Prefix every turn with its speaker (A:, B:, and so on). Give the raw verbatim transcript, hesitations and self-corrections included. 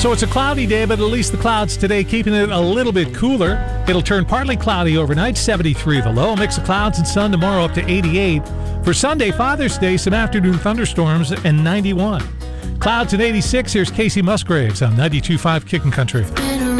A: So it's a cloudy day, but at least the clouds today keeping it a little bit cooler. It'll turn partly cloudy overnight, seventy-three the low. Mix of clouds and sun tomorrow up to eighty-eight. For Sunday, Father's Day, some afternoon thunderstorms and ninety-one. Clouds at eighty-six. Here's Casey Musgraves on ninety-two point five Kickin' Country.